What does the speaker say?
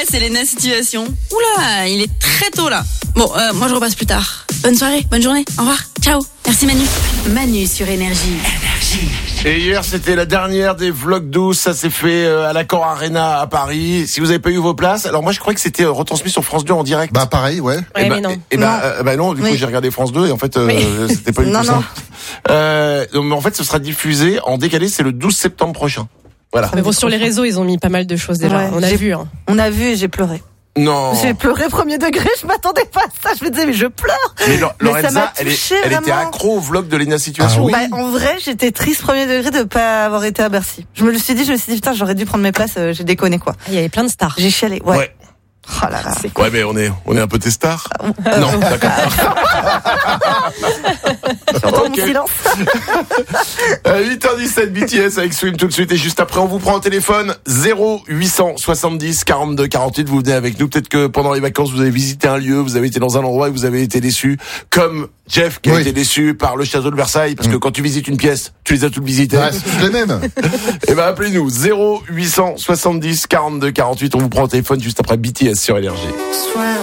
c'est Léna Situation. Oula, il est très tôt là. Bon, moi je repasse plus tard. Bonne soirée, bonne journée, au revoir, ciao. Merci Manu. Manu sur Énergie. Et hier, c'était la dernière des vlogs 12. Ça s'est fait à l'Accor Arena à Paris. Si vous avez pas eu vos places, alors moi je croyais que c'était retransmis sur France 2 en direct. Bah pareil, ouais. Ouais, mais non. Non, du coup j'ai regardé France 2 et en fait c'était pas du tout ça. Mais en fait ce sera diffusé en décalé, c'est le 12 septembre prochain. Voilà. Mais bon, sur les réseaux, ils ont mis pas mal de choses déjà. Ouais, on a vu. Hein. On a vu et j'ai pleuré. Non. J'ai pleuré premier degré, je m'attendais pas à ça. Je me disais, mais je pleure. Mais ça Lorenza, m'a elle touchée, était vraiment. accro au vlog de Léna Situation. Ah oui. En vrai, j'étais triste premier degré de pas avoir été à Bercy. Je me suis dit, putain, j'aurais dû prendre mes places, j'ai déconné, quoi. Il y avait plein de stars. J'ai chialé, ouais. Oh là là. Ouais, mais on est un peu tes stars. Non, d'accord. J'entends Ok. mon silence. 8h17 BTS avec Swim tout de suite et juste après on vous prend au téléphone 0870 42 48. Vous venez avec nous. Peut-être que pendant les vacances vous avez visité un lieu, vous avez été dans un endroit et vous avez été déçu, comme Jeff qui a été déçu par le château de Versailles, parce que quand tu visites une pièce, tu les as toutes visitées. Ouais, c'est toutes les mêmes. Et ben appelez-nous 0870 42 48. On vous prend au téléphone juste après BTS sur Énergie.